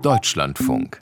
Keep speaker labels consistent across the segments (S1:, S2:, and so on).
S1: Deutschlandfunk.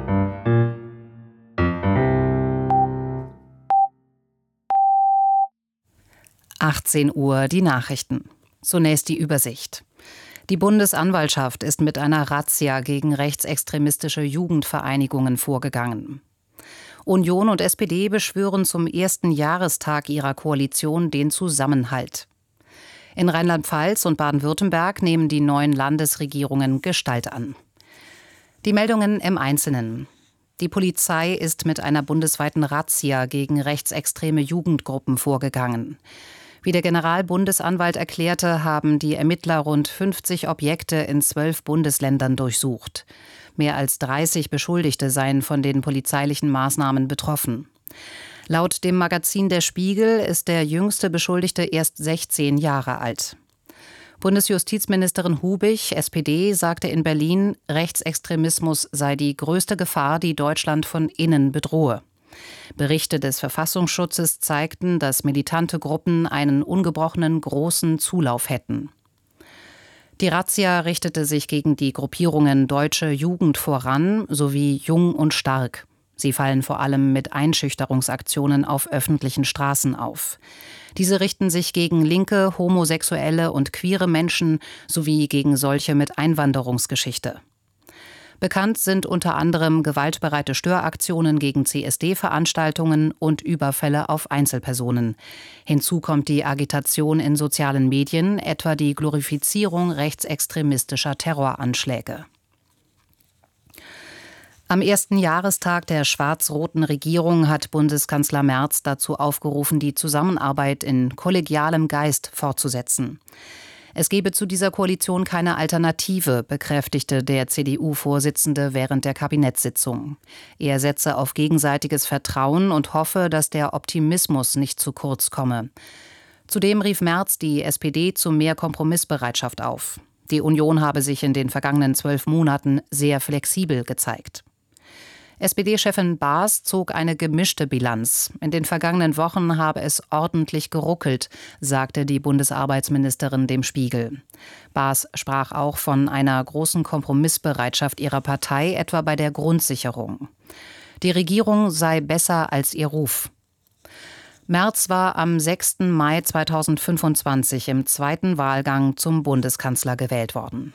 S2: Uhr die Nachrichten. Zunächst die Übersicht. Die Bundesanwaltschaft ist mit einer Razzia gegen rechtsextremistische Jugendvereinigungen vorgegangen. Union und SPD beschwören zum ersten Jahrestag ihrer Koalition den Zusammenhalt. In Rheinland-Pfalz und Baden-Württemberg nehmen die neuen Landesregierungen Gestalt an. Die Meldungen im Einzelnen. Die Polizei ist mit einer bundesweiten Razzia gegen rechtsextreme Jugendgruppen vorgegangen. Wie der Generalbundesanwalt erklärte, haben die Ermittler rund 50 Objekte in 12 Bundesländern durchsucht. Mehr als 30 Beschuldigte seien von den polizeilichen Maßnahmen betroffen. Laut dem Magazin Der Spiegel ist der jüngste Beschuldigte erst 16 Jahre alt. Bundesjustizministerin Hubich, SPD, sagte in Berlin, Rechtsextremismus sei die größte Gefahr, die Deutschland von innen bedrohe. Berichte des Verfassungsschutzes zeigten, dass militante Gruppen einen ungebrochenen großen Zulauf hätten. Die Razzia richtete sich gegen die Gruppierungen Deutsche Jugend voran sowie Jung und Stark. Sie fallen vor allem mit Einschüchterungsaktionen auf öffentlichen Straßen auf. Diese richten sich gegen linke, homosexuelle und queere Menschen sowie gegen solche mit Einwanderungsgeschichte. Bekannt sind unter anderem gewaltbereite Störaktionen gegen CSD-Veranstaltungen und Überfälle auf Einzelpersonen. Hinzu kommt die Agitation in sozialen Medien, etwa die Glorifizierung rechtsextremistischer Terroranschläge. Am ersten Jahrestag der schwarz-roten Regierung hat Bundeskanzler Merz dazu aufgerufen, die Zusammenarbeit in kollegialem Geist fortzusetzen. Es gebe zu dieser Koalition keine Alternative, bekräftigte der CDU-Vorsitzende während der Kabinettssitzung. Er setze auf gegenseitiges Vertrauen und hoffe, dass der Optimismus nicht zu kurz komme. Zudem rief Merz die SPD zu mehr Kompromissbereitschaft auf. Die Union habe sich in den vergangenen 12 Monaten sehr flexibel gezeigt. SPD-Chefin Baas zog eine gemischte Bilanz. In den vergangenen Wochen habe es ordentlich geruckelt, sagte die Bundesarbeitsministerin dem Spiegel. Baas sprach auch von einer großen Kompromissbereitschaft ihrer Partei, etwa bei der Grundsicherung. Die Regierung sei besser als ihr Ruf. Merz war am 6. Mai 2025 im zweiten Wahlgang zum Bundeskanzler gewählt worden.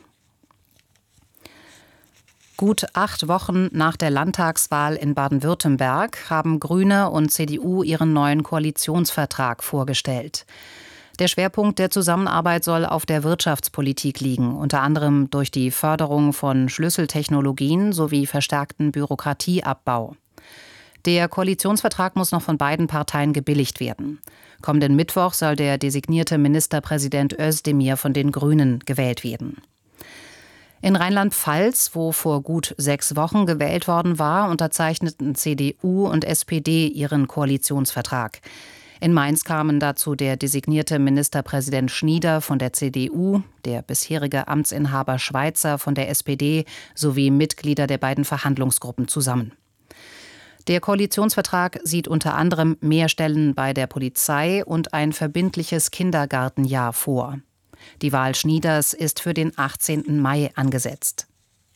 S2: Gut 8 Wochen nach der Landtagswahl in Baden-Württemberg haben Grüne und CDU ihren neuen Koalitionsvertrag vorgestellt. Der Schwerpunkt der Zusammenarbeit soll auf der Wirtschaftspolitik liegen, unter anderem durch die Förderung von Schlüsseltechnologien sowie verstärkten Bürokratieabbau. Der Koalitionsvertrag muss noch von beiden Parteien gebilligt werden. Kommenden Mittwoch soll der designierte Ministerpräsident Özdemir von den Grünen gewählt werden. In Rheinland-Pfalz, wo vor gut 6 Wochen gewählt worden war, unterzeichneten CDU und SPD ihren Koalitionsvertrag. In Mainz kamen dazu der designierte Ministerpräsident Schnieder von der CDU, der bisherige Amtsinhaber Schweizer von der SPD sowie Mitglieder der beiden Verhandlungsgruppen zusammen. Der Koalitionsvertrag sieht unter anderem mehr Stellen bei der Polizei und ein verbindliches Kindergartenjahr vor. Die Wahl Schnieders ist für den 18. Mai angesetzt.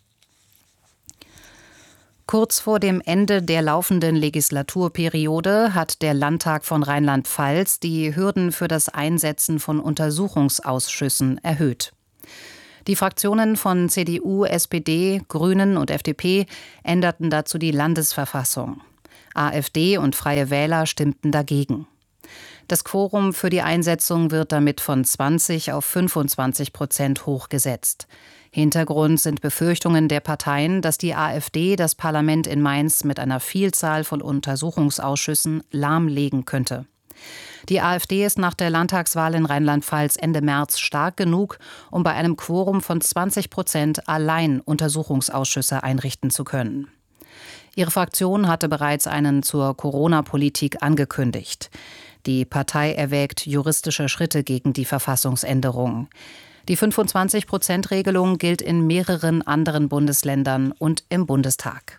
S2: Kurz vor dem Ende der laufenden Legislaturperiode hat der Landtag von Rheinland-Pfalz die Hürden für das Einsetzen von Untersuchungsausschüssen erhöht. Die Fraktionen von CDU, SPD, Grünen und FDP änderten dazu die Landesverfassung. AfD und Freie Wähler stimmten dagegen. Das Quorum für die Einsetzung wird damit von 20 auf 25% hochgesetzt. Hintergrund sind Befürchtungen der Parteien, dass die AfD das Parlament in Mainz mit einer Vielzahl von Untersuchungsausschüssen lahmlegen könnte. Die AfD ist nach der Landtagswahl in Rheinland-Pfalz Ende März stark genug, um bei einem Quorum von 20% allein Untersuchungsausschüsse einrichten zu können. Ihre Fraktion hatte bereits einen zur Corona-Politik angekündigt. Die Partei erwägt juristische Schritte gegen die Verfassungsänderung. Die 25%-Regelung gilt in mehreren anderen Bundesländern und im Bundestag.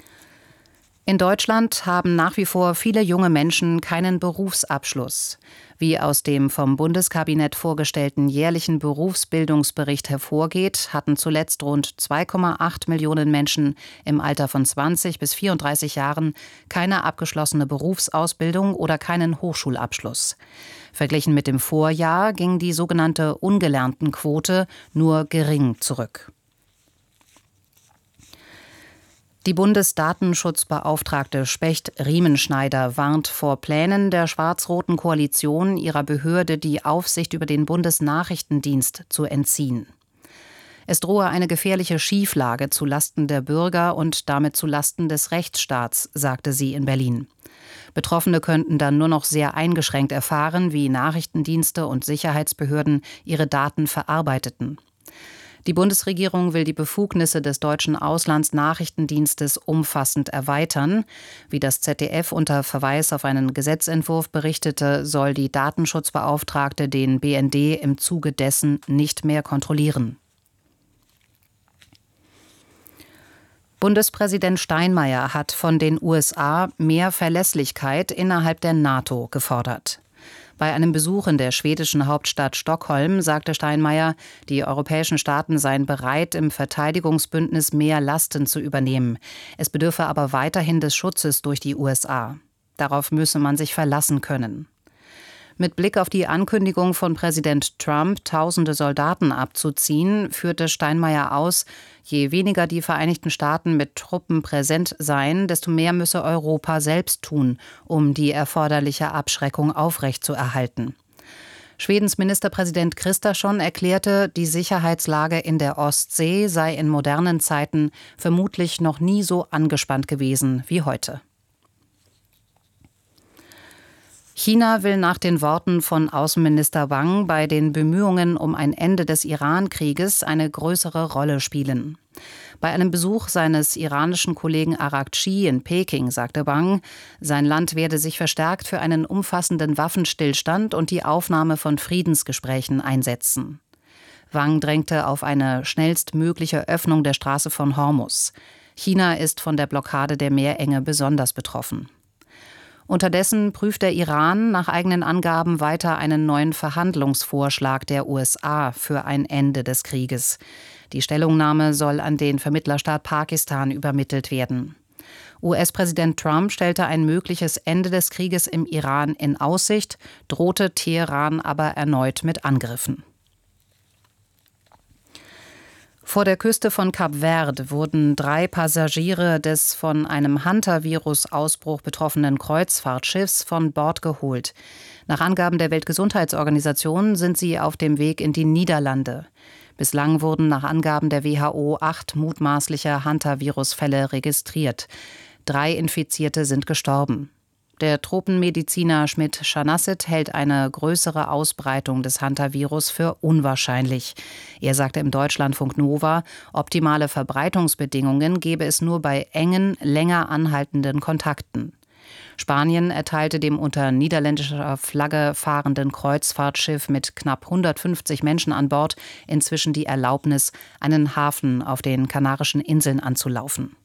S2: In Deutschland haben nach wie vor viele junge Menschen keinen Berufsabschluss. Wie aus dem vom Bundeskabinett vorgestellten jährlichen Berufsbildungsbericht hervorgeht, hatten zuletzt rund 2,8 Millionen Menschen im Alter von 20 bis 34 Jahren keine abgeschlossene Berufsausbildung oder keinen Hochschulabschluss. Verglichen mit dem Vorjahr ging die sogenannte Ungelerntenquote nur gering zurück. Die Bundesdatenschutzbeauftragte Specht-Riemenschneider warnt vor Plänen der schwarz-roten Koalition, ihrer Behörde die Aufsicht über den Bundesnachrichtendienst zu entziehen. Es drohe eine gefährliche Schieflage zulasten der Bürger und damit zulasten des Rechtsstaats, sagte sie in Berlin. Betroffene könnten dann nur noch sehr eingeschränkt erfahren, wie Nachrichtendienste und Sicherheitsbehörden ihre Daten verarbeiteten. Die Bundesregierung will die Befugnisse des deutschen Auslandsnachrichtendienstes umfassend erweitern. Wie das ZDF unter Verweis auf einen Gesetzentwurf berichtete, soll die Datenschutzbeauftragte den BND im Zuge dessen nicht mehr kontrollieren. Bundespräsident Steinmeier hat von den USA mehr Verlässlichkeit innerhalb der NATO gefordert. Bei einem Besuch in der schwedischen Hauptstadt Stockholm sagte Steinmeier, die europäischen Staaten seien bereit, im Verteidigungsbündnis mehr Lasten zu übernehmen. Es bedürfe aber weiterhin des Schutzes durch die USA. Darauf müsse man sich verlassen können. Mit Blick auf die Ankündigung von Präsident Trump, tausende Soldaten abzuziehen, führte Steinmeier aus, je weniger die Vereinigten Staaten mit Truppen präsent seien, desto mehr müsse Europa selbst tun, um die erforderliche Abschreckung aufrechtzuerhalten. Schwedens Ministerpräsident Kristersson erklärte, die Sicherheitslage in der Ostsee sei in modernen Zeiten vermutlich noch nie so angespannt gewesen wie heute. China will nach den Worten von Außenminister Wang bei den Bemühungen um ein Ende des Iran-Krieges eine größere Rolle spielen. Bei einem Besuch seines iranischen Kollegen Araghchi in Peking sagte Wang, sein Land werde sich verstärkt für einen umfassenden Waffenstillstand und die Aufnahme von Friedensgesprächen einsetzen. Wang drängte auf eine schnellstmögliche Öffnung der Straße von Hormuz. China ist von der Blockade der Meerenge besonders betroffen. Unterdessen prüft der Iran nach eigenen Angaben weiter einen neuen Verhandlungsvorschlag der USA für ein Ende des Krieges. Die Stellungnahme soll an den Vermittlerstaat Pakistan übermittelt werden. US-Präsident Trump stellte ein mögliches Ende des Krieges im Iran in Aussicht, drohte Teheran aber erneut mit Angriffen. Vor der Küste von Kap Verde wurden 3 Passagiere des von einem Hantavirus-Ausbruch betroffenen Kreuzfahrtschiffs von Bord geholt. Nach Angaben der Weltgesundheitsorganisation sind sie auf dem Weg in die Niederlande. Bislang wurden nach Angaben der WHO 8 mutmaßliche Hantavirus-Fälle registriert. 3 Infizierte sind gestorben. Der Tropenmediziner Schmidt-Schanasset hält eine größere Ausbreitung des Hantavirus für unwahrscheinlich. Er sagte im Deutschlandfunk Nova, optimale Verbreitungsbedingungen gebe es nur bei engen, länger anhaltenden Kontakten. Spanien erteilte dem unter niederländischer Flagge fahrenden Kreuzfahrtschiff mit knapp 150 Menschen an Bord inzwischen die Erlaubnis, einen Hafen auf den Kanarischen Inseln anzulaufen.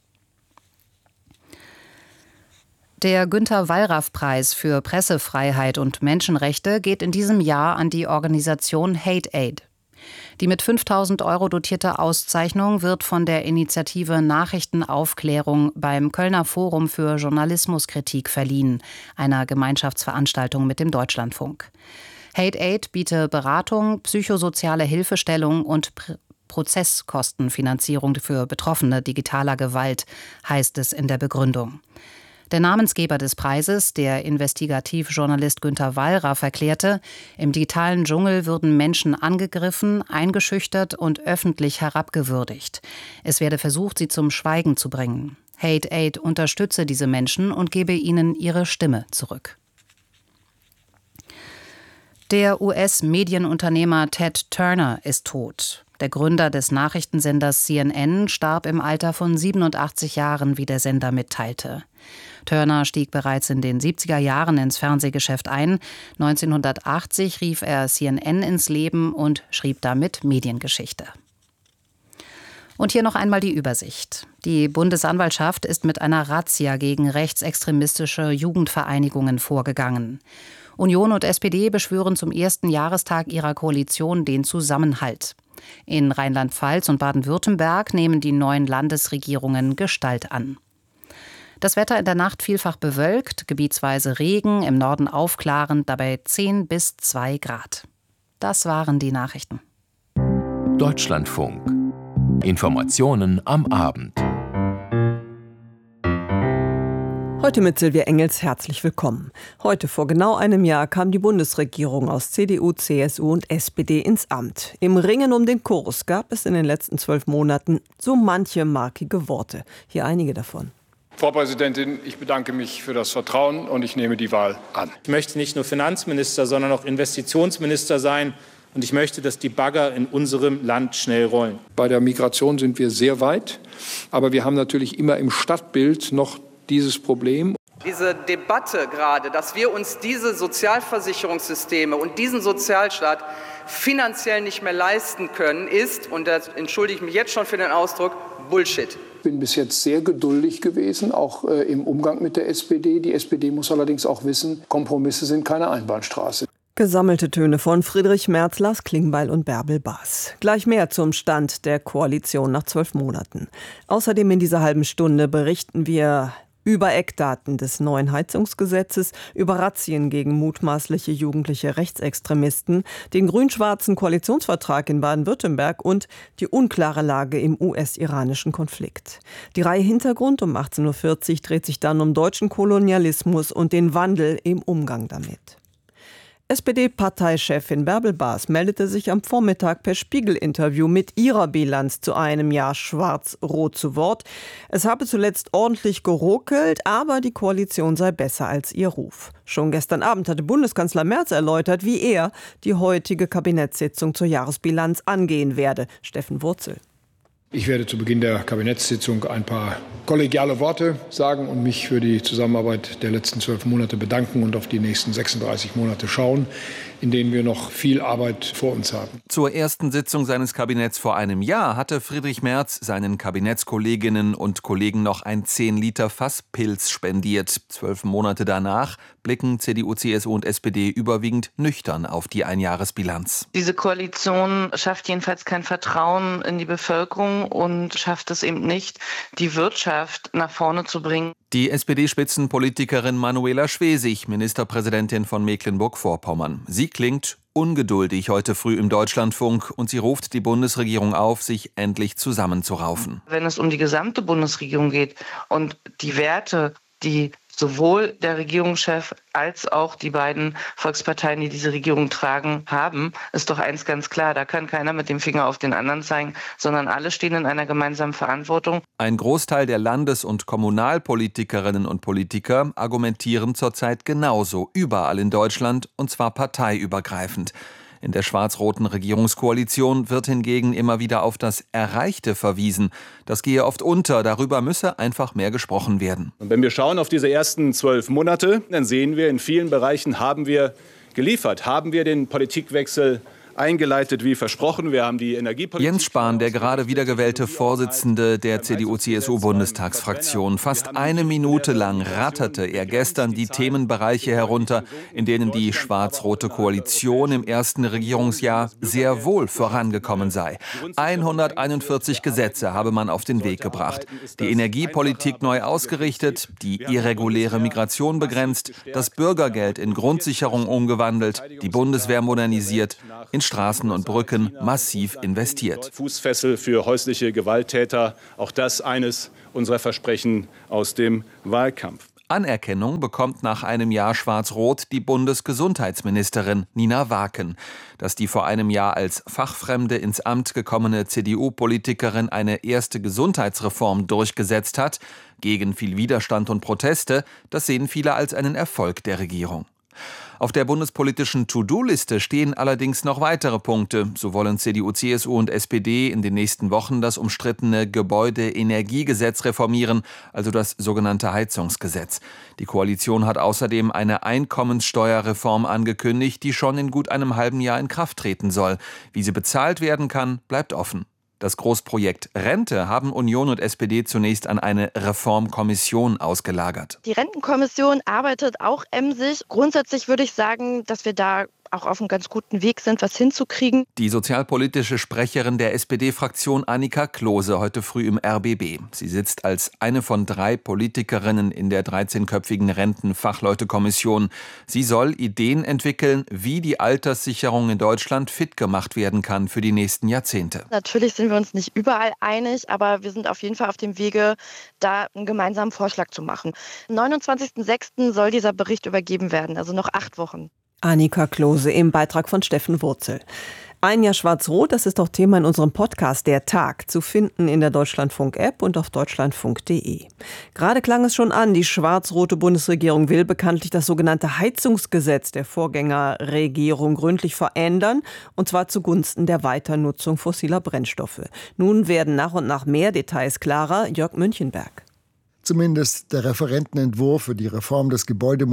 S2: Der Günter-Wallraff-Preis für Pressefreiheit und Menschenrechte geht in diesem Jahr an die Organisation Hate Aid. Die mit 5.000 € dotierte Auszeichnung wird von der Initiative Nachrichtenaufklärung beim Kölner Forum für Journalismuskritik verliehen, einer Gemeinschaftsveranstaltung mit dem Deutschlandfunk. Hate Aid biete Beratung, psychosoziale Hilfestellung und Prozesskostenfinanzierung für Betroffene digitaler Gewalt, heißt es in der Begründung. Der Namensgeber des Preises, der Investigativjournalist Günter Wallraff, erklärte, im digitalen Dschungel würden Menschen angegriffen, eingeschüchtert und öffentlich herabgewürdigt. Es werde versucht, sie zum Schweigen zu bringen. Hate Aid unterstütze diese Menschen und gebe ihnen ihre Stimme zurück. Der US-Medienunternehmer Ted Turner ist tot. Der Gründer des Nachrichtensenders CNN starb im Alter von 87 Jahren, wie der Sender mitteilte. Turner stieg bereits in den 70er Jahren ins Fernsehgeschäft ein. 1980 rief er CNN ins Leben und schrieb damit Mediengeschichte. Und hier noch einmal die Übersicht. Die Bundesanwaltschaft ist mit einer Razzia gegen rechtsextremistische Jugendvereinigungen vorgegangen. Union und SPD beschwören zum ersten Jahrestag ihrer Koalition den Zusammenhalt. In Rheinland-Pfalz und Baden-Württemberg nehmen die neuen Landesregierungen Gestalt an. Das Wetter in der Nacht vielfach bewölkt, gebietsweise Regen, im Norden aufklarend, dabei 10 bis 2 Grad. Das waren die Nachrichten.
S1: Deutschlandfunk. Informationen am Abend.
S3: Heute mit Silvia Engels, herzlich willkommen. Heute vor genau einem Jahr kam die Bundesregierung aus CDU, CSU und SPD ins Amt. Im Ringen um den Kurs gab es in den letzten 12 Monaten so manche markige Worte. Hier einige davon.
S4: Frau Präsidentin, ich bedanke mich für das Vertrauen und ich nehme die Wahl an.
S5: Ich möchte nicht nur Finanzminister, sondern auch Investitionsminister sein. Und ich möchte, dass die Bagger in unserem Land schnell rollen.
S4: Bei der Migration sind wir sehr weit, aber wir haben natürlich immer im Stadtbild noch dieses Problem.
S6: Diese Debatte gerade, dass wir uns diese Sozialversicherungssysteme und diesen Sozialstaat finanziell nicht mehr leisten können, ist, und da entschuldige ich mich jetzt schon für den Ausdruck, Bullshit.
S4: Ich bin bis jetzt sehr geduldig gewesen, auch im Umgang mit der SPD. Die SPD muss allerdings auch wissen, Kompromisse sind keine Einbahnstraße.
S3: Gesammelte Töne von Friedrich Merz, Lars Klingbeil und Bärbel Baas. Gleich mehr zum Stand der Koalition nach 12 Monaten. Außerdem in dieser halben Stunde berichten wir über Eckdaten des neuen Heizungsgesetzes, über Razzien gegen mutmaßliche jugendliche Rechtsextremisten, den grün-schwarzen Koalitionsvertrag in Baden-Württemberg und die unklare Lage im US-iranischen Konflikt. Die Reihe Hintergrund um 18.40 Uhr dreht sich dann um deutschen Kolonialismus und den Wandel im Umgang damit. SPD-Parteichefin Bärbel Baas meldete sich am Vormittag per Spiegel-Interview mit ihrer Bilanz zu einem Jahr Schwarz-Rot zu Wort. Es habe zuletzt ordentlich geruckelt, aber die Koalition sei besser als ihr Ruf. Schon gestern Abend hatte Bundeskanzler Merz erläutert, wie er die heutige Kabinettssitzung zur Jahresbilanz angehen werde. Steffen Wurzel.
S4: Ich werde zu Beginn der Kabinettssitzung ein paar kollegiale Worte sagen und mich für die Zusammenarbeit der letzten 12 Monate bedanken und auf die nächsten 36 Monate schauen, in denen wir noch viel Arbeit vor uns haben.
S7: Zur ersten Sitzung seines Kabinetts vor einem Jahr hatte Friedrich Merz seinen Kabinettskolleginnen und Kollegen noch ein 10 Liter Fass Pils spendiert. 12 Monate danach blicken CDU, CSU und SPD überwiegend nüchtern auf die Einjahresbilanz.
S8: Diese Koalition schafft jedenfalls kein Vertrauen in die Bevölkerung und schafft es eben nicht, die Wirtschaft nach vorne zu bringen.
S7: Die SPD-Spitzenpolitikerin Manuela Schwesig, Ministerpräsidentin von Mecklenburg-Vorpommern. Sie klingt ungeduldig heute früh im Deutschlandfunk und sie ruft die Bundesregierung auf, sich endlich zusammenzuraufen.
S8: Wenn es um die gesamte Bundesregierung geht und die Werte, die sowohl der Regierungschef als auch die beiden Volksparteien, die diese Regierung tragen, haben, ist doch eins ganz klar. Da kann keiner mit dem Finger auf den anderen zeigen, sondern alle stehen in einer gemeinsamen Verantwortung.
S7: Ein Großteil der Landes- und Kommunalpolitikerinnen und Politiker argumentieren zurzeit genauso, überall in Deutschland, und zwar parteiübergreifend. In der schwarz-roten Regierungskoalition wird hingegen immer wieder auf das Erreichte verwiesen. Das gehe oft unter, darüber müsse einfach mehr gesprochen werden.
S9: Und wenn wir schauen auf diese ersten 12 Monate, dann sehen wir, in vielen Bereichen haben wir geliefert, haben wir den Politikwechsel eingeleitet wie versprochen. Wir haben die Energiepolitik.
S7: Jens Spahn, der gerade wiedergewählte Vorsitzende der CDU-CSU-Bundestagsfraktion. Fast eine Minute lang ratterte er gestern die Themenbereiche herunter, in denen die schwarz-rote Koalition im ersten Regierungsjahr sehr wohl vorangekommen sei. 141 Gesetze habe man auf den Weg gebracht. Die Energiepolitik neu ausgerichtet, die irreguläre Migration begrenzt, das Bürgergeld in Grundsicherung umgewandelt, die Bundeswehr modernisiert, in Straßen und Brücken massiv investiert.
S9: Fußfessel für häusliche Gewalttäter, auch das eines unserer Versprechen aus dem Wahlkampf.
S7: Anerkennung bekommt nach einem Jahr Schwarz-Rot die Bundesgesundheitsministerin Nina Waken. Dass die vor einem Jahr als Fachfremde ins Amt gekommene CDU-Politikerin eine erste Gesundheitsreform durchgesetzt hat, gegen viel Widerstand und Proteste, das sehen viele als einen Erfolg der Regierung. Auf der bundespolitischen To-Do-Liste stehen allerdings noch weitere Punkte. So wollen CDU, CSU und SPD in den nächsten Wochen das umstrittene Gebäudeenergiegesetz reformieren, also das sogenannte Heizungsgesetz. Die Koalition hat außerdem eine Einkommenssteuerreform angekündigt, die schon in gut einem halben Jahr in Kraft treten soll. Wie sie bezahlt werden kann, bleibt offen. Das Großprojekt Rente haben Union und SPD zunächst an eine Reformkommission ausgelagert.
S10: Die Rentenkommission arbeitet auch emsig. Grundsätzlich würde ich sagen, dass wir da auch auf einem ganz guten Weg sind, was hinzukriegen.
S7: Die sozialpolitische Sprecherin der SPD-Fraktion Annika Klose heute früh im RBB. Sie sitzt als eine von 3 Politikerinnen in der 13-köpfigen Rentenfachleutekommission. Sie soll Ideen entwickeln, wie die Alterssicherung in Deutschland fit gemacht werden kann für die nächsten Jahrzehnte.
S10: Natürlich sind wir uns nicht überall einig, aber wir sind auf jeden Fall auf dem Wege, da einen gemeinsamen Vorschlag zu machen. Am 29.06. soll dieser Bericht übergeben werden, also noch 8 Wochen.
S3: Annika Klose im Beitrag von Steffen Wurzel. Ein Jahr Schwarz-Rot, das ist auch Thema in unserem Podcast Der Tag, zu finden in der Deutschlandfunk-App und auf deutschlandfunk.de. Gerade klang es schon an, die schwarz-rote Bundesregierung will bekanntlich das sogenannte Heizungsgesetz der Vorgängerregierung gründlich verändern, und zwar zugunsten der Weiternutzung fossiler Brennstoffe. Nun werden nach und nach mehr Details klarer. Jörg Münchenberg.
S11: Zumindest der Referentenentwurf für die Reform des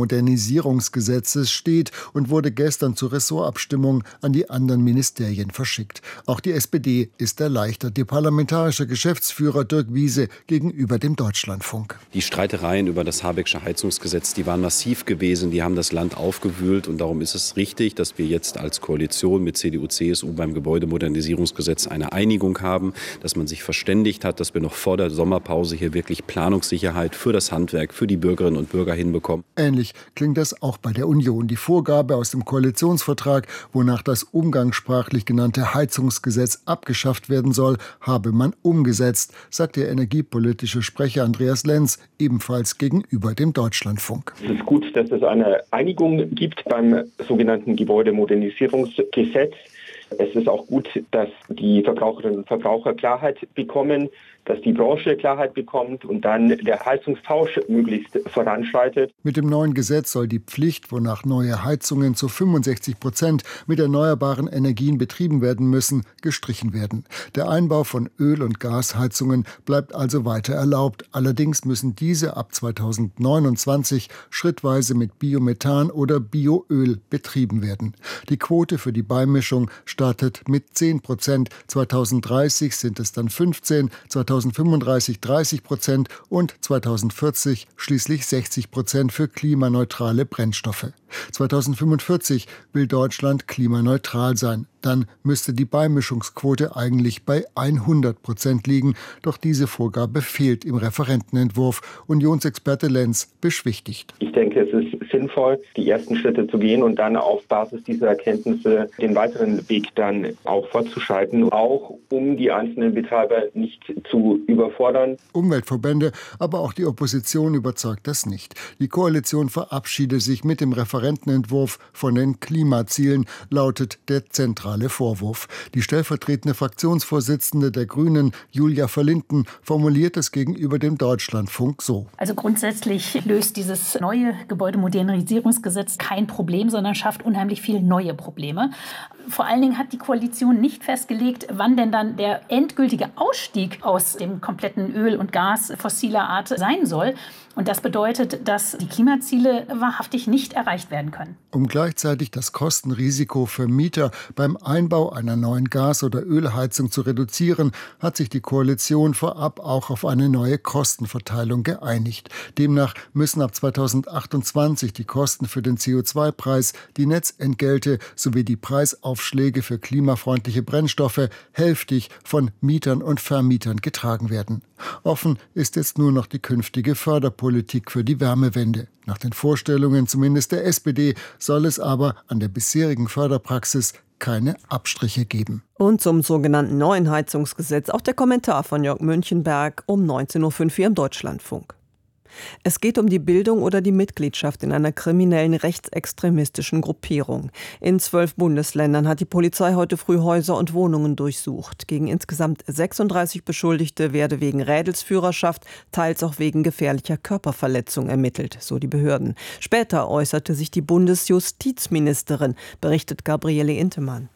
S11: Gebäudemodernisierungsgesetzes steht und wurde gestern zur Ressortabstimmung an die anderen Ministerien verschickt. Auch die SPD ist erleichtert. Die parlamentarische Geschäftsführer Dirk Wiese gegenüber dem Deutschlandfunk.
S12: Die Streitereien über das Habecksche Heizungsgesetz, die waren massiv gewesen, die haben das Land aufgewühlt, und darum ist es richtig, dass wir jetzt als Koalition mit CDU, CSU beim Gebäudemodernisierungsgesetz eine Einigung haben, dass man sich verständigt hat, dass wir noch vor der Sommerpause hier wirklich Planungssicherheit für das Handwerk, für die Bürgerinnen und Bürger hinbekommen.
S11: Ähnlich klingt das auch bei der Union. Die Vorgabe aus dem Koalitionsvertrag, wonach das umgangssprachlich genannte Heizungsgesetz abgeschafft werden soll, habe man umgesetzt, sagt der energiepolitische Sprecher Andreas Lenz, ebenfalls gegenüber dem Deutschlandfunk.
S13: Es ist gut, dass es eine Einigung gibt beim sogenannten Gebäudemodernisierungsgesetz. Es ist auch gut, dass die Verbraucherinnen und Verbraucher Klarheit bekommen, dass die Branche Klarheit bekommt und dann der Heizungstausch möglichst voranschreitet.
S11: Mit dem neuen Gesetz soll die Pflicht, wonach neue Heizungen zu 65% mit erneuerbaren Energien betrieben werden müssen, gestrichen werden. Der Einbau von Öl- und Gasheizungen bleibt also weiter erlaubt. Allerdings müssen diese ab 2029 schrittweise mit Biomethan oder Bioöl betrieben werden. Die Quote für die Beimischung startet mit 10%. 2030 sind es dann 15%, 2035 30% und 2040 schließlich 60% für klimaneutrale Brennstoffe. 2045 will Deutschland klimaneutral sein. Dann müsste die Beimischungsquote eigentlich bei 100% liegen. Doch diese Vorgabe fehlt im Referentenentwurf. Unionsexperte Lenz beschwichtigt.
S13: Ich denke, es ist sinnvoll, die ersten Schritte zu gehen und dann auf Basis dieser Erkenntnisse den weiteren Weg dann auch fortzuschreiten, auch um die einzelnen Betreiber nicht zu überfordern.
S11: Umweltverbände, aber auch die Opposition überzeugt das nicht. Die Koalition verabschiedet sich mit dem Referentenentwurf von den Klimazielen, lautet der zentrale Vorwurf. Die stellvertretende Fraktionsvorsitzende der Grünen, Julia Verlinden, formuliert es gegenüber dem Deutschlandfunk so.
S14: Also grundsätzlich löst dieses neue Gebäudemodernisierungsgesetz kein Problem, sondern schafft unheimlich viele neue Probleme. Vor allen Dingen hat die Koalition nicht festgelegt, wann denn dann der endgültige Ausstieg aus dem kompletten Öl und Gas fossiler Art sein soll. Und das bedeutet, dass die Klimaziele wahrhaftig nicht erreicht werden können.
S11: Um gleichzeitig das Kostenrisiko für Mieter beim Einbau einer neuen Gas- oder Ölheizung zu reduzieren, hat sich die Koalition vorab auch auf eine neue Kostenverteilung geeinigt. Demnach müssen ab 2028 die Kosten für den CO2-Preis, die Netzentgelte sowie die Preisaufschläge für klimafreundliche Brennstoffe hälftig von Mietern und Vermietern getragen werden. Offen ist jetzt nur noch die künftige Förderpolitik für die Wärmewende. Nach den Vorstellungen zumindest der SPD soll es aber an der bisherigen Förderpraxis keine Abstriche geben.
S3: Und zum sogenannten neuen Heizungsgesetz auch der Kommentar von Jörg Münchenberg um 19.05 Uhr hier im Deutschlandfunk. Es geht um die Bildung oder die Mitgliedschaft in einer kriminellen rechtsextremistischen Gruppierung. In 12 Bundesländern hat die Polizei heute früh Häuser und Wohnungen durchsucht. Gegen insgesamt 36 Beschuldigte werde wegen Rädelsführerschaft, teils auch wegen gefährlicher Körperverletzung ermittelt, so die Behörden. Später äußerte sich die Bundesjustizministerin, berichtet Gabriele Intemann.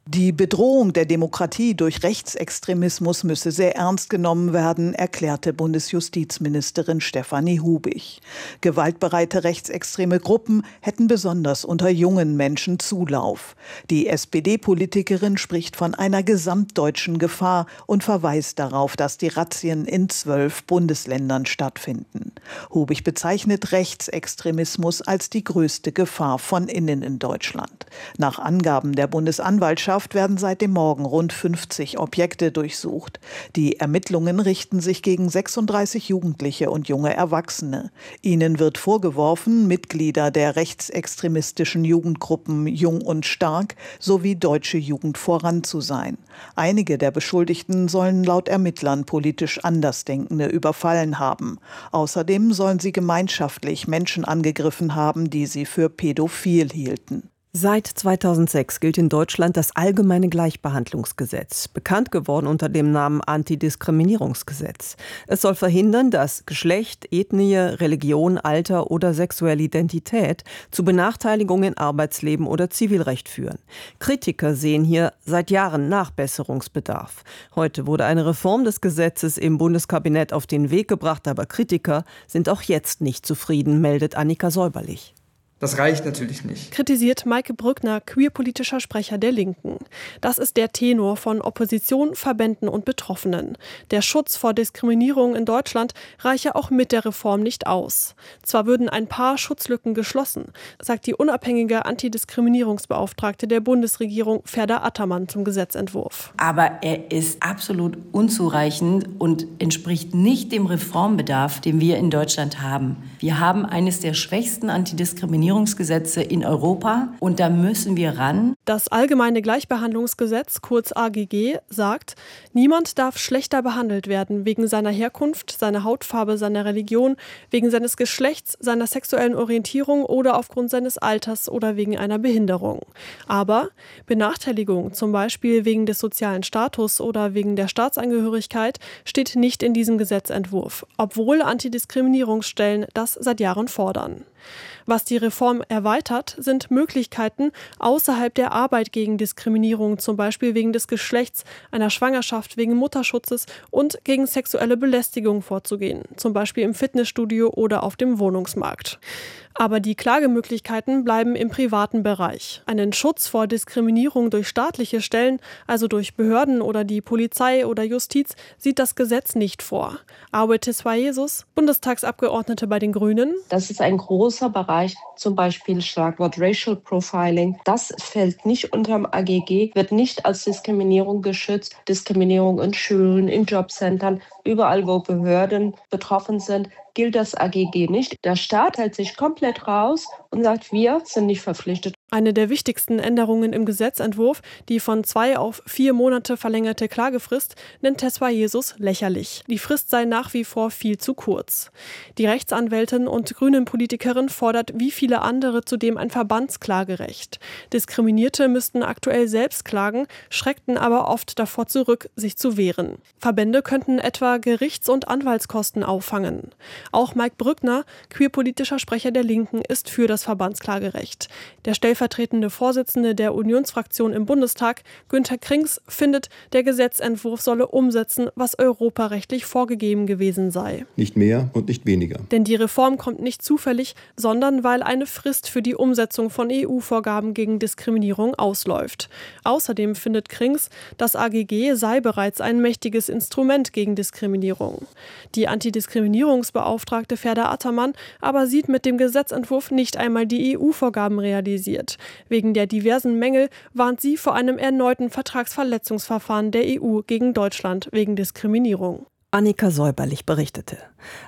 S15: Die Bedrohung der Demokratie durch Rechtsextremismus müsse sehr ernst genommen werden, erklärte Bundesjustizministerin Stefanie Hubig. Gewaltbereite rechtsextreme Gruppen hätten besonders unter jungen Menschen Zulauf. Die SPD-Politikerin spricht von einer gesamtdeutschen Gefahr und verweist darauf, dass die Razzien in 12 Bundesländern stattfinden. Hubig bezeichnet Rechtsextremismus als die größte Gefahr von innen in Deutschland. Nach Angaben der Bundesanwaltschaft werden seit dem Morgen rund 50 Objekte durchsucht. Die Ermittlungen richten sich gegen 36 Jugendliche und junge Erwachsene. Ihnen wird vorgeworfen, Mitglieder der rechtsextremistischen Jugendgruppen Jung und Stark sowie Deutsche Jugend voran zu sein. Einige der Beschuldigten sollen laut Ermittlern politisch Andersdenkende überfallen haben. Außerdem sollen sie gemeinschaftlich Menschen angegriffen haben, die sie für pädophil hielten.
S3: Seit 2006 gilt in Deutschland das Allgemeine Gleichbehandlungsgesetz, bekannt geworden unter dem Namen Antidiskriminierungsgesetz. Es soll verhindern, dass Geschlecht, Ethnie, Religion, Alter oder sexuelle Identität zu Benachteiligungen in Arbeitsleben oder Zivilrecht führen. Kritiker sehen hier seit Jahren Nachbesserungsbedarf. Heute wurde eine Reform des Gesetzes im Bundeskabinett auf den Weg gebracht, aber Kritiker sind auch jetzt nicht zufrieden, meldet Annika Säuberlich.
S16: Das reicht natürlich nicht,
S17: kritisiert Maike Brückner, queerpolitischer Sprecher der Linken. Das ist der Tenor von Opposition, Verbänden und Betroffenen. Der Schutz vor Diskriminierung in Deutschland reiche auch mit der Reform nicht aus. Zwar würden ein paar Schutzlücken geschlossen, sagt die unabhängige Antidiskriminierungsbeauftragte der Bundesregierung Ferda Attermann zum Gesetzentwurf.
S18: Aber er ist absolut unzureichend und entspricht nicht dem Reformbedarf, den wir in Deutschland haben. Wir haben eines der schwächsten Antidiskriminierungsgesetze in Europa und da müssen wir ran.
S17: Das Allgemeine Gleichbehandlungsgesetz, kurz AGG, sagt, niemand darf schlechter behandelt werden wegen seiner Herkunft, seiner Hautfarbe, seiner Religion, wegen seines Geschlechts, seiner sexuellen Orientierung oder aufgrund seines Alters oder wegen einer Behinderung. Aber Benachteiligung, zum Beispiel wegen des sozialen Status oder wegen der Staatsangehörigkeit, steht nicht in diesem Gesetzentwurf, obwohl Antidiskriminierungsstellen das seit Jahren fordern. Was die Reform erweitert, sind Möglichkeiten, außerhalb der Arbeit gegen Diskriminierung, zum Beispiel wegen des Geschlechts, einer Schwangerschaft, wegen Mutterschutzes und gegen sexuelle Belästigung vorzugehen, zum Beispiel im Fitnessstudio oder auf dem Wohnungsmarkt. Aber die Klagemöglichkeiten bleiben im privaten Bereich. Einen Schutz vor Diskriminierung durch staatliche Stellen, also durch Behörden oder die Polizei oder Justiz, sieht das Gesetz nicht vor. Aue Tesfayesus, Bundestagsabgeordnete bei den Grünen.
S19: Das ist ein großer Bereich, zum Beispiel Schlagwort Racial Profiling. Das fällt nicht unterm AGG, wird nicht als Diskriminierung geschützt. Diskriminierung in Schulen, in Jobcentern, überall, wo Behörden betroffen sind, gilt das AGG nicht. Der Staat hält sich komplett raus und sagt, wir sind nicht verpflichtet.
S17: Eine der wichtigsten Änderungen im Gesetzentwurf, die von 2 auf 4 Monate verlängerte Klagefrist, nennt Tesfayesus lächerlich. Die Frist sei nach wie vor viel zu kurz. Die Rechtsanwältin und Grünen-Politikerin fordert wie viele andere zudem ein Verbandsklagerecht. Diskriminierte müssten aktuell selbst klagen, schreckten aber oft davor zurück, sich zu wehren. Verbände könnten etwa Gerichts- und Anwaltskosten auffangen. Auch Mike Brückner, queerpolitischer Sprecher der Linken, ist für das Verbandsklagerecht. Der stellvertretende Vorsitzende der Unionsfraktion im Bundestag, Günther Krings, findet, der Gesetzentwurf solle umsetzen, was europarechtlich vorgegeben gewesen sei.
S20: Nicht mehr und nicht weniger.
S17: Denn die Reform kommt nicht zufällig, sondern weil eine Frist für die Umsetzung von EU-Vorgaben gegen Diskriminierung ausläuft. Außerdem findet Krings, das AGG sei bereits ein mächtiges Instrument gegen Diskriminierung. Die Antidiskriminierungsbeauftragte Ferda Attermann aber sieht mit dem Gesetzentwurf nicht einmal die EU-Vorgaben realisiert. Wegen der diversen Mängel warnt sie vor einem erneuten Vertragsverletzungsverfahren der EU gegen Deutschland wegen Diskriminierung.
S3: Annika Säuberlich berichtete.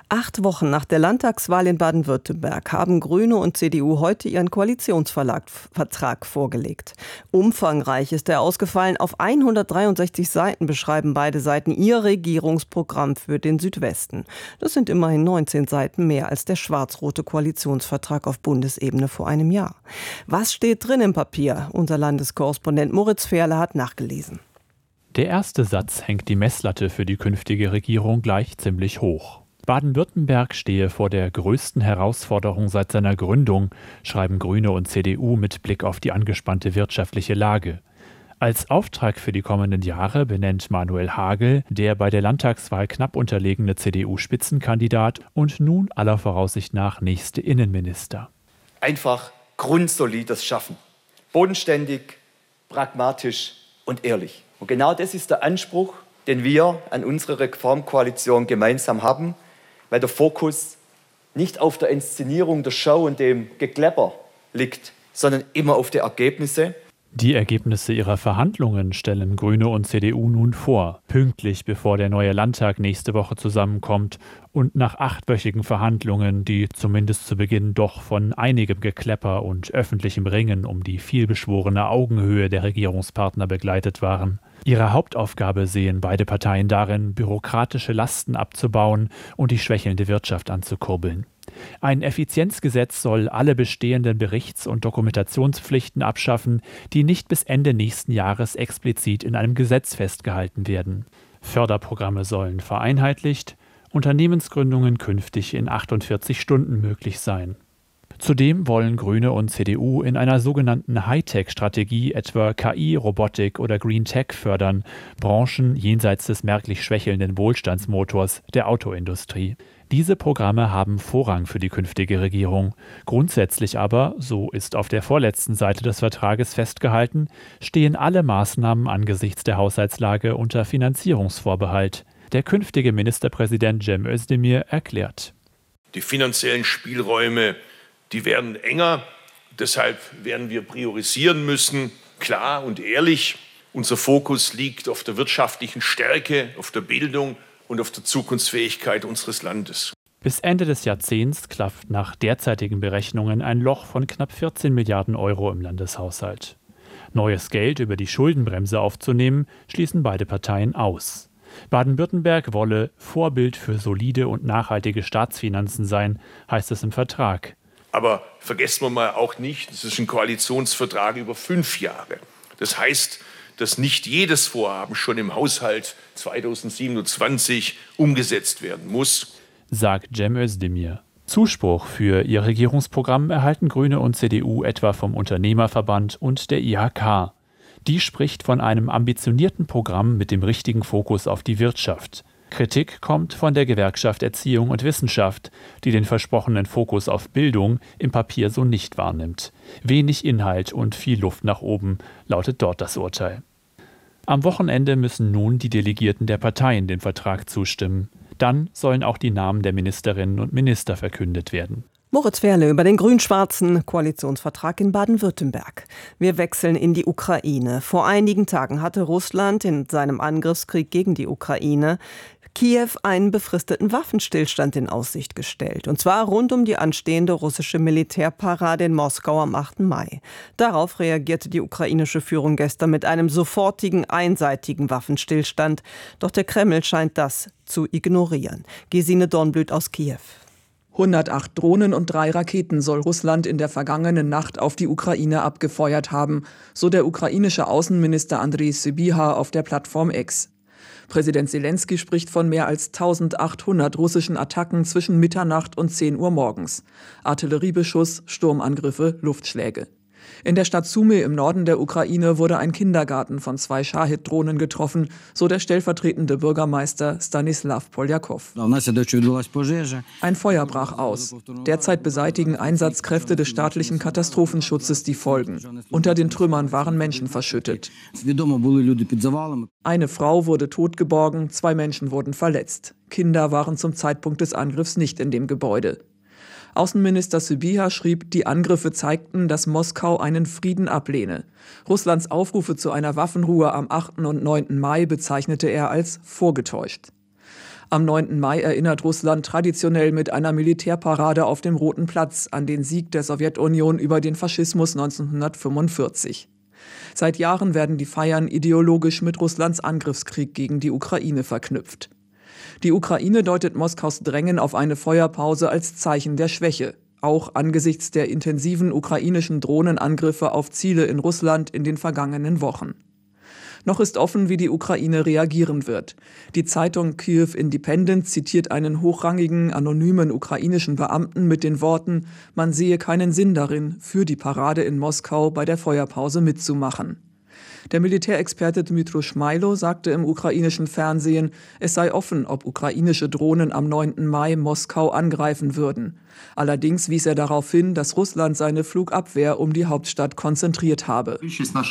S3: 8 Wochen nach der Landtagswahl in Baden-Württemberg haben Grüne und CDU heute ihren Koalitionsvertrag vorgelegt. Umfangreich ist er ausgefallen. Auf 163 Seiten beschreiben beide Seiten ihr Regierungsprogramm für den Südwesten. Das sind immerhin 19 Seiten mehr als der schwarz-rote Koalitionsvertrag auf Bundesebene vor einem Jahr. Was steht drin im Papier? Unser Landeskorrespondent Moritz Ferle hat nachgelesen.
S21: Der erste Satz hängt die Messlatte für die künftige Regierung gleich ziemlich hoch. Baden-Württemberg stehe vor der größten Herausforderung seit seiner Gründung, schreiben Grüne und CDU mit Blick auf die angespannte wirtschaftliche Lage. Als Auftrag für die kommenden Jahre benennt Manuel Hagel, der bei der Landtagswahl knapp unterlegene CDU-Spitzenkandidat und nun aller Voraussicht nach nächste Innenminister.
S20: Einfach Grundsolides schaffen. Bodenständig, pragmatisch und ehrlich. Und genau das ist der Anspruch, den wir an unsere Reformkoalition gemeinsam haben, weil der Fokus nicht auf der Inszenierung der Show und dem Geklepper liegt, sondern immer auf die Ergebnisse.
S21: Die Ergebnisse ihrer Verhandlungen stellen Grüne und CDU nun vor, pünktlich bevor der neue Landtag nächste Woche zusammenkommt und nach 8-wöchigen Verhandlungen, die zumindest zu Beginn doch von einigem Geklepper und öffentlichem Ringen um die vielbeschworene Augenhöhe der Regierungspartner begleitet waren. Ihre Hauptaufgabe sehen beide Parteien darin, bürokratische Lasten abzubauen und die schwächelnde Wirtschaft anzukurbeln. Ein Effizienzgesetz soll alle bestehenden Berichts- und Dokumentationspflichten abschaffen, die nicht bis Ende nächsten Jahres explizit in einem Gesetz festgehalten werden. Förderprogramme sollen vereinheitlicht, Unternehmensgründungen künftig in 48 Stunden möglich sein. Zudem wollen Grüne und CDU in einer sogenannten Hightech-Strategie etwa KI, Robotik oder Green Tech fördern, Branchen jenseits des merklich schwächelnden Wohlstandsmotors der Autoindustrie. Diese Programme haben Vorrang für die künftige Regierung. Grundsätzlich aber, so ist auf der vorletzten Seite des Vertrages festgehalten, stehen alle Maßnahmen angesichts der Haushaltslage unter Finanzierungsvorbehalt. Der künftige Ministerpräsident Cem Özdemir erklärt:
S22: Die finanziellen Spielräume, die werden enger. Deshalb werden wir priorisieren müssen, klar und ehrlich. Unser Fokus liegt auf der wirtschaftlichen Stärke, auf der Bildung und auf der Zukunftsfähigkeit unseres Landes.
S21: Bis Ende des Jahrzehnts klafft nach derzeitigen Berechnungen ein Loch von knapp 14 Milliarden Euro im Landeshaushalt. Neues Geld über die Schuldenbremse aufzunehmen, schließen beide Parteien aus. Baden-Württemberg wolle Vorbild für solide und nachhaltige Staatsfinanzen sein, heißt es im Vertrag.
S22: Aber vergessen wir mal auch nicht, es ist ein Koalitionsvertrag über 5 Jahre. Das heißt, dass nicht jedes Vorhaben schon im Haushalt 2027 umgesetzt werden muss,
S21: sagt Cem Özdemir. Zuspruch für ihr Regierungsprogramm erhalten Grüne und CDU etwa vom Unternehmerverband und der IHK. Die spricht von einem ambitionierten Programm mit dem richtigen Fokus auf die Wirtschaft. Kritik kommt von der Gewerkschaft Erziehung und Wissenschaft, die den versprochenen Fokus auf Bildung im Papier so nicht wahrnimmt. Wenig Inhalt und viel Luft nach oben, lautet dort das Urteil. Am Wochenende müssen nun die Delegierten der Parteien dem Vertrag zustimmen. Dann sollen auch die Namen der Ministerinnen und Minister verkündet werden.
S3: Moritz Werle über den grün-schwarzen Koalitionsvertrag in Baden-Württemberg. Wir wechseln in die Ukraine. Vor einigen Tagen hatte Russland in seinem Angriffskrieg gegen die Ukraine Kiew einen befristeten Waffenstillstand in Aussicht gestellt. Und zwar rund um die anstehende russische Militärparade in Moskau am 8. Mai. Darauf reagierte die ukrainische Führung gestern mit einem sofortigen, einseitigen Waffenstillstand. Doch der Kreml scheint das zu ignorieren. Gesine Dornblüt aus Kiew.
S23: 108 Drohnen und 3 Raketen soll Russland in der vergangenen Nacht auf die Ukraine abgefeuert haben, so der ukrainische Außenminister Andrei Sybiha auf der Plattform X. Präsident Selensky spricht von mehr als 1800 russischen Attacken zwischen Mitternacht und 10 Uhr morgens. Artilleriebeschuss, Sturmangriffe, Luftschläge. In der Stadt Sumy im Norden der Ukraine wurde ein Kindergarten von 2 Schahid-Drohnen getroffen, so der stellvertretende Bürgermeister Stanislav Poljakow. Ein Feuer brach aus. Derzeit beseitigen Einsatzkräfte des staatlichen Katastrophenschutzes die Folgen. Unter den Trümmern waren Menschen verschüttet. Eine Frau wurde totgeborgen, 2 Menschen wurden verletzt. Kinder waren zum Zeitpunkt des Angriffs nicht in dem Gebäude. Außenminister Sybiha schrieb, die Angriffe zeigten, dass Moskau einen Frieden ablehne. Russlands Aufrufe zu einer Waffenruhe am 8. und 9. Mai bezeichnete er als vorgetäuscht. Am 9. Mai erinnert Russland traditionell mit einer Militärparade auf dem Roten Platz an den Sieg der Sowjetunion über den Faschismus 1945. Seit Jahren werden die Feiern ideologisch mit Russlands Angriffskrieg gegen die Ukraine verknüpft. Die Ukraine deutet Moskaus Drängen auf eine Feuerpause als Zeichen der Schwäche, auch angesichts der intensiven ukrainischen Drohnenangriffe auf Ziele in Russland in den vergangenen Wochen. Noch ist offen, wie die Ukraine reagieren wird. Die Zeitung Kyiv Independent zitiert einen hochrangigen, anonymen ukrainischen Beamten mit den Worten, man sehe keinen Sinn darin, für die Parade in Moskau bei der Feuerpause mitzumachen. Der Militärexperte Dmytro Šmajlo sagte im ukrainischen Fernsehen, es sei offen, ob ukrainische Drohnen am 9. Mai Moskau angreifen würden. Allerdings wies er darauf hin, dass Russland seine Flugabwehr um die Hauptstadt konzentriert habe.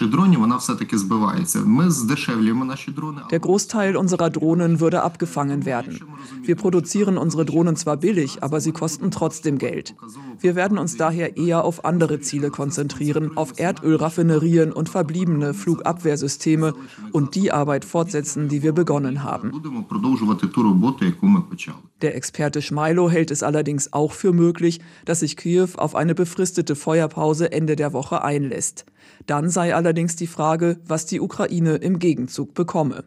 S23: Der Großteil unserer Drohnen würde abgefangen werden. Wir produzieren unsere Drohnen zwar billig, aber sie kosten trotzdem Geld. Wir werden uns daher eher auf andere Ziele konzentrieren, auf Erdölraffinerien und verbliebene Flugabwehrsysteme und die Arbeit fortsetzen, die wir begonnen haben. Der Experte Šmajlo hält es allerdings auch für möglich, dass sich Kiew auf eine befristete Feuerpause Ende der Woche einlässt. Dann sei allerdings die Frage, was die Ukraine im Gegenzug bekomme.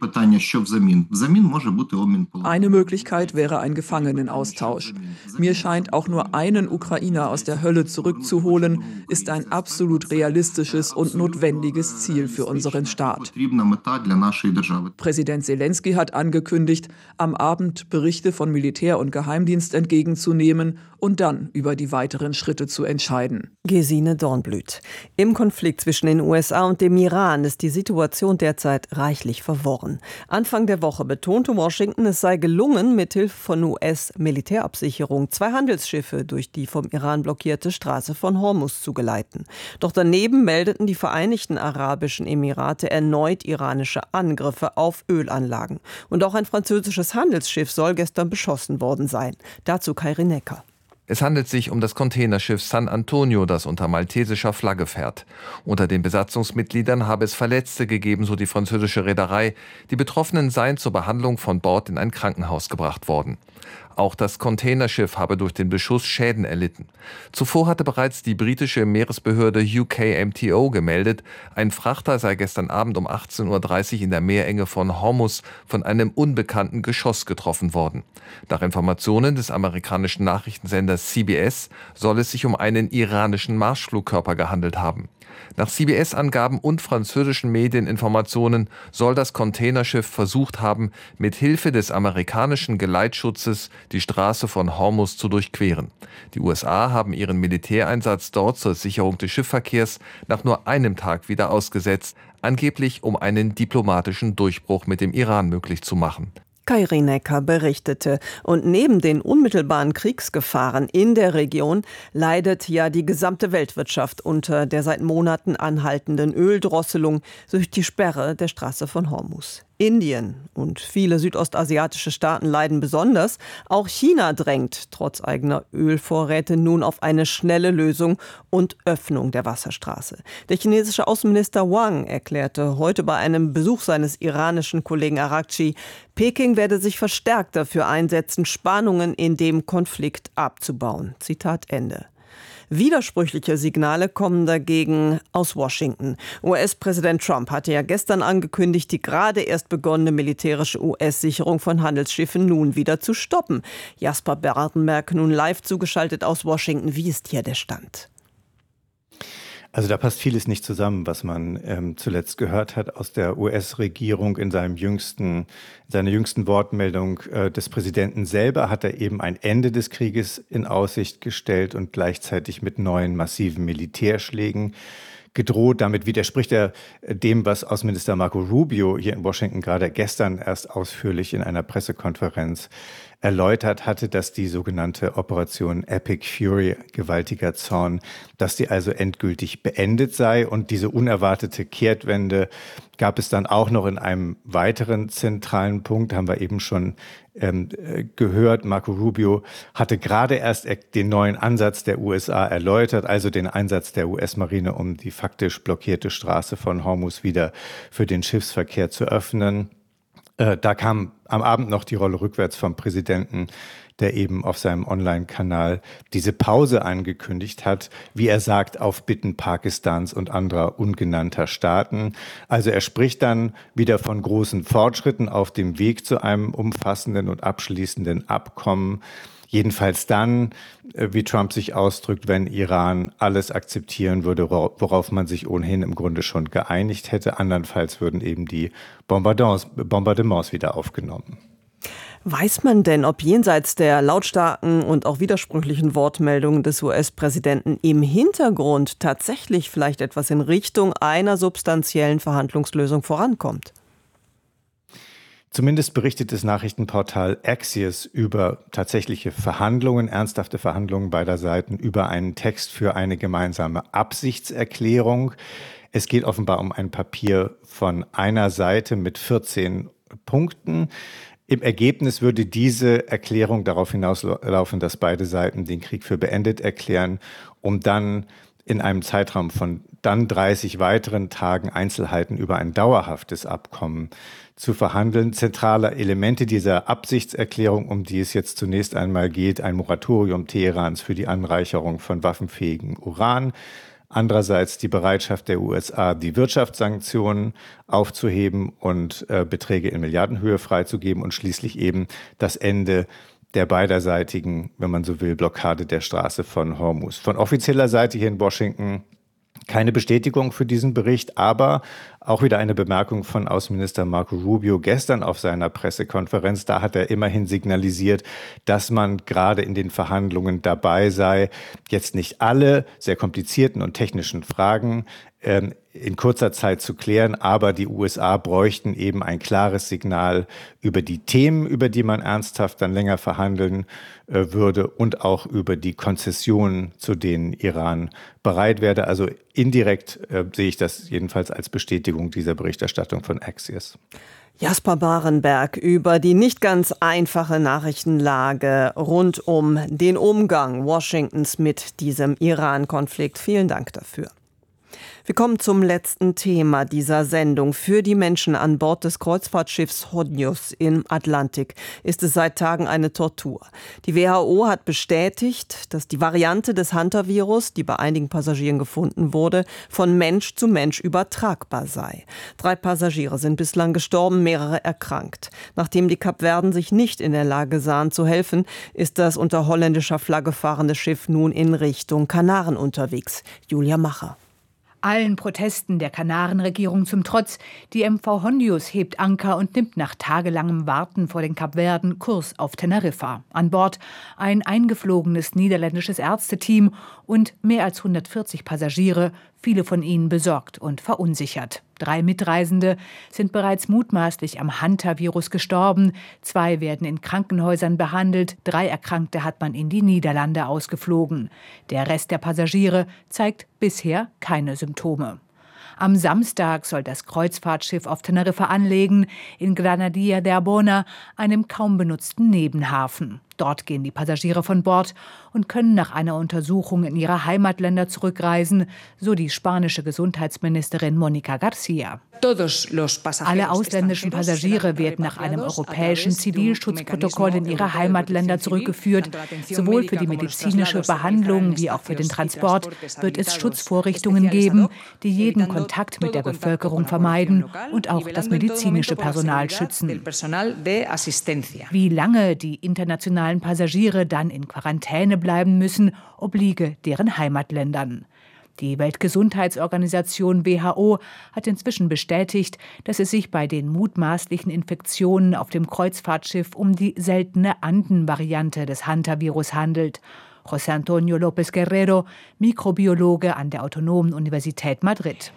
S23: Eine Möglichkeit wäre ein Gefangenenaustausch. Mir scheint, auch nur einen Ukrainer aus der Hölle zurückzuholen, ist ein absolut realistisches und notwendiges Ziel für unseren Staat. Präsident Selenskyj hat angekündigt, am Abend Berichte von Militär und Geheimdienst entgegenzunehmen und dann über die weiteren Schritte zu entscheiden.
S3: Gesine Dornblüt. Im Konflikt zwischen den USA und dem Iran ist die Situation derzeit reichlich verworren. Anfang der Woche betonte Washington, es sei gelungen, mithilfe von US-Militärabsicherung 2 Handelsschiffe durch die vom Iran blockierte Straße von Hormuz zu geleiten. Doch daneben meldeten die Vereinigten Arabischen Emirate erneut iranische Angriffe auf Ölanlagen. Und auch ein französisches Handelsschiff soll gestern beschossen worden sein. Dazu Kairi Necker.
S7: Es handelt sich um das Containerschiff San Antonio, das unter maltesischer Flagge fährt. Unter den Besatzungsmitgliedern habe es Verletzte gegeben, so die französische Reederei. Die Betroffenen seien zur Behandlung von Bord in ein Krankenhaus gebracht worden. Auch das Containerschiff habe durch den Beschuss Schäden erlitten. Zuvor hatte bereits die britische Meeresbehörde UKMTO gemeldet, ein Frachter sei gestern Abend um 18:30 Uhr in der Meerenge von Hormuz von einem unbekannten Geschoss getroffen worden. Nach Informationen des amerikanischen Nachrichtensenders CBS soll es sich um einen iranischen Marschflugkörper gehandelt haben. Nach CBS-Angaben und französischen Medieninformationen soll das Containerschiff versucht haben, mit Hilfe des amerikanischen Geleitschutzes die Straße von Hormuz zu durchqueren. Die USA haben ihren Militäreinsatz dort zur Sicherung des Schiffsverkehrs nach nur einem Tag wieder ausgesetzt, angeblich um einen diplomatischen Durchbruch mit dem Iran möglich zu machen.
S3: Kairi Necker berichtete. Und neben den unmittelbaren Kriegsgefahren in der Region leidet ja die gesamte Weltwirtschaft unter der seit Monaten anhaltenden Öldrosselung durch die Sperre der Straße von Hormuz. Indien und viele südostasiatische Staaten leiden besonders. Auch China drängt trotz eigener Ölvorräte nun auf eine schnelle Lösung und Öffnung der Wasserstraße. Der chinesische Außenminister Wang erklärte heute bei einem Besuch seines iranischen Kollegen Araghchi, Peking werde sich verstärkt dafür einsetzen, Spannungen in dem Konflikt abzubauen. Zitat Ende. Widersprüchliche Signale kommen dagegen aus Washington. US-Präsident Trump hatte ja gestern angekündigt, die gerade erst begonnene militärische US-Sicherung von Handelsschiffen nun wieder zu stoppen. Jasper Bartenberg nun live zugeschaltet aus Washington. Wie ist hier der Stand?
S1: Also da passt vieles nicht zusammen, was man zuletzt gehört hat aus der US-Regierung in seiner jüngsten Wortmeldung des Präsidenten selber hat er eben ein Ende des Krieges in Aussicht gestellt und gleichzeitig mit neuen massiven Militärschlägen gedroht. Damit widerspricht er dem, was Außenminister Marco Rubio hier in Washington gerade gestern erst ausführlich in einer Pressekonferenz erläutert hatte, dass die sogenannte Operation Epic Fury, gewaltiger Zorn, dass die also endgültig beendet sei. Und diese unerwartete Kehrtwende gab es dann auch noch in einem weiteren zentralen Punkt, haben wir eben schon gehört. Marco Rubio hatte gerade erst den neuen Ansatz der USA erläutert, also den Einsatz der US-Marine, um die faktisch blockierte Straße von Hormuz wieder für den Schiffsverkehr zu öffnen. Da kam am Abend noch die Rolle rückwärts vom Präsidenten, der eben auf seinem Online-Kanal diese Pause angekündigt hat, wie er sagt, auf Bitten Pakistans und anderer ungenannter Staaten. Also er spricht dann wieder von großen Fortschritten auf dem Weg zu einem umfassenden und abschließenden Abkommen. Jedenfalls dann, wie Trump sich ausdrückt, wenn Iran alles akzeptieren würde, worauf man sich ohnehin im Grunde schon geeinigt hätte. Andernfalls würden eben die Bombardements wieder aufgenommen.
S3: Weiß man denn, ob jenseits der lautstarken und auch widersprüchlichen Wortmeldungen des US-Präsidenten im Hintergrund tatsächlich vielleicht etwas in Richtung einer substanziellen Verhandlungslösung vorankommt?
S1: Zumindest berichtet das Nachrichtenportal Axios über tatsächliche Verhandlungen, ernsthafte Verhandlungen beider Seiten über einen Text für eine gemeinsame Absichtserklärung. Es geht offenbar um ein Papier von einer Seite mit 14 Punkten. Im Ergebnis würde diese Erklärung darauf hinauslaufen, dass beide Seiten den Krieg für beendet erklären, um dann in einem Zeitraum von dann 30 weiteren Tagen Einzelheiten über ein dauerhaftes Abkommen zu verhandeln. Zentrale Elemente dieser Absichtserklärung, um die es jetzt zunächst einmal geht, ein Moratorium Teherans für die Anreicherung von waffenfähigem Uran. Andererseits die Bereitschaft der USA, die Wirtschaftssanktionen aufzuheben und Beträge in Milliardenhöhe freizugeben und schließlich eben das Ende der beiderseitigen, wenn man so will, Blockade der Straße von Hormuz. Von offizieller Seite hier in Washington keine Bestätigung für diesen Bericht, aber auch wieder eine Bemerkung von Außenminister Marco Rubio gestern auf seiner Pressekonferenz. Da hat er immerhin signalisiert, dass man gerade in den Verhandlungen dabei sei, jetzt nicht alle sehr komplizierten und technischen Fragen in kurzer Zeit zu klären, aber die USA bräuchten eben ein klares Signal über die Themen, über die man ernsthaft dann länger verhandeln würde und auch über die Konzessionen, zu denen Iran bereit werde. Also indirekt sehe ich das jedenfalls als Bestätigung dieser Berichterstattung von Axios.
S3: Jasper Barenberg über die nicht ganz einfache Nachrichtenlage rund um den Umgang Washingtons mit diesem Iran-Konflikt. Vielen Dank dafür. Wir kommen zum letzten Thema dieser Sendung. Für die Menschen an Bord des Kreuzfahrtschiffs Hondius im Atlantik ist es seit Tagen eine Tortur. Die WHO hat bestätigt, dass die Variante des Hunter-Virus, die bei einigen Passagieren gefunden wurde, von Mensch zu Mensch übertragbar sei. 3 Passagiere sind bislang gestorben, mehrere erkrankt. Nachdem die Kapverden sich nicht in der Lage sahen zu helfen, ist das unter holländischer Flagge fahrende Schiff nun in Richtung Kanaren unterwegs. Julia Macher.
S2: Allen Protesten der Kanarenregierung zum Trotz, die MV Hondius hebt Anker und nimmt nach tagelangem Warten vor den Kapverden Kurs auf Teneriffa. An Bord ein eingeflogenes niederländisches Ärzteteam und mehr als 140 Passagiere, viele von ihnen besorgt und verunsichert. 3 Mitreisende sind bereits mutmaßlich am Hunter-Virus gestorben. 2 werden in Krankenhäusern behandelt. 3 Erkrankte hat man in die Niederlande ausgeflogen. Der Rest der Passagiere zeigt bisher keine Symptome. Am Samstag soll das Kreuzfahrtschiff auf Teneriffa anlegen, in Granadilla de Arbona, einem kaum benutzten Nebenhafen. Dort gehen die Passagiere von Bord und können nach einer Untersuchung in ihre Heimatländer zurückreisen, so die spanische Gesundheitsministerin Mónica García. Alle ausländischen Passagiere werden nach einem europäischen Zivilschutzprotokoll in ihre Heimatländer zurückgeführt. Sowohl für die medizinische Behandlung wie auch für den Transport wird es Schutzvorrichtungen geben, die jeden Kontakt mit der Bevölkerung vermeiden und auch das medizinische Personal schützen. Wie lange die internationalen Passagiere dann in Quarantäne bleiben müssen, obliege deren Heimatländern. Die Weltgesundheitsorganisation WHO hat inzwischen bestätigt, dass es sich bei den mutmaßlichen Infektionen auf dem Kreuzfahrtschiff um die seltene Anden-Variante des Hunter-Virus handelt. José Antonio López Guerrero, Mikrobiologe an der Autonomen Universität Madrid.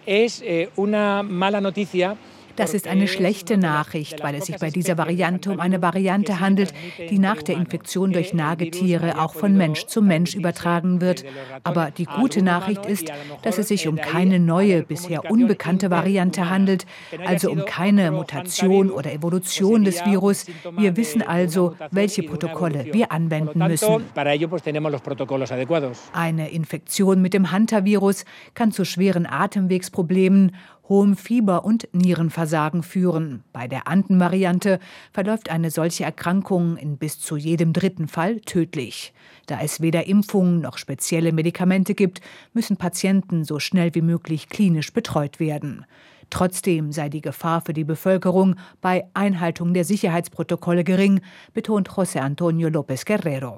S2: Das ist eine schlechte Nachricht, weil es sich bei dieser Variante um eine Variante handelt, die nach der Infektion durch Nagetiere auch von Mensch zu Mensch übertragen wird. Aber die gute Nachricht ist, dass es sich um keine neue, bisher unbekannte Variante handelt, also um keine Mutation oder Evolution des Virus. Wir wissen also, welche Protokolle wir anwenden müssen. Eine Infektion mit dem Hunter-Virus kann zu schweren Atemwegsproblemen, hohem Fieber und Nierenversagen führen. Bei der Anden-Variante verläuft eine solche Erkrankung in bis zu jedem 3. Fall tödlich. Da es weder Impfungen noch spezielle Medikamente gibt, müssen Patienten so schnell wie möglich klinisch betreut werden. Trotzdem sei die Gefahr für die Bevölkerung bei Einhaltung der Sicherheitsprotokolle gering, betont José Antonio López Guerrero.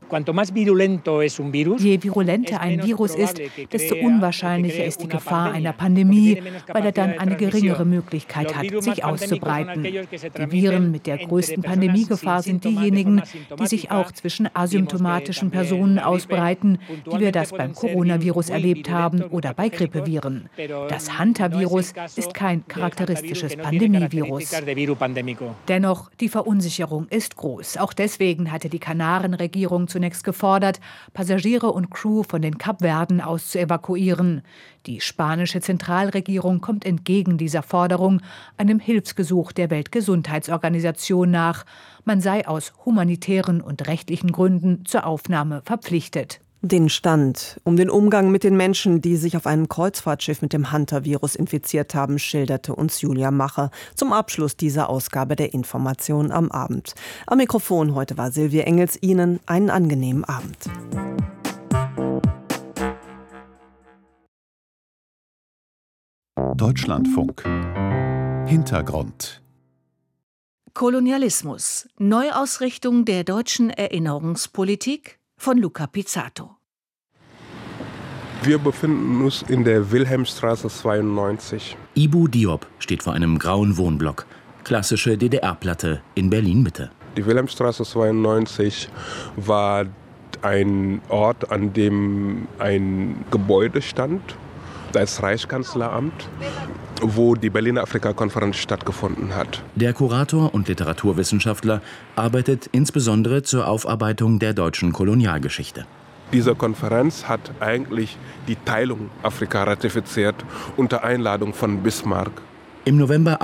S2: Je virulenter ein Virus ist, desto unwahrscheinlicher ist die Gefahr einer Pandemie, weil er dann eine geringere Möglichkeit hat, sich auszubreiten. Die Viren mit der größten Pandemiegefahr sind diejenigen, die sich auch zwischen asymptomatischen Personen ausbreiten, wie wir das beim Coronavirus erlebt haben oder bei Grippeviren. Das Hantavirus ist kein charakteristisches Pandemievirus. Dennoch, die Verunsicherung ist groß. Auch deswegen hatte die Kanarenregierung zunächst gefordert, Passagiere und Crew von den Kapverden aus zu evakuieren. Die spanische Zentralregierung kommt entgegen dieser Forderung einem Hilfsgesuch der Weltgesundheitsorganisation nach. Man sei aus humanitären und rechtlichen Gründen zur Aufnahme verpflichtet.
S3: Den Stand um den Umgang mit den Menschen, die sich auf einem Kreuzfahrtschiff mit dem Hunter-Virus infiziert haben, schilderte uns Julia Macher zum Abschluss dieser Ausgabe der Information am Abend. Am Mikrofon heute war Silvia Engels. Ihnen einen angenehmen Abend.
S4: Deutschlandfunk. Hintergrund.
S5: Kolonialismus. Neuausrichtung der deutschen Erinnerungspolitik von Luca Pizzato.
S6: Wir befinden uns in der Wilhelmstraße 92.
S24: Ibu Diop steht vor einem grauen Wohnblock. Klassische DDR-Platte in Berlin-Mitte.
S6: Die Wilhelmstraße 92 war ein Ort, an dem ein Gebäude stand, das Reichskanzleramt, wo die Berliner Afrika-Konferenz stattgefunden hat.
S24: Der Kurator und Literaturwissenschaftler arbeitet insbesondere zur Aufarbeitung der deutschen Kolonialgeschichte.
S6: Diese Konferenz hat eigentlich die Teilung Afrika ratifiziert unter Einladung von Bismarck.
S24: Im November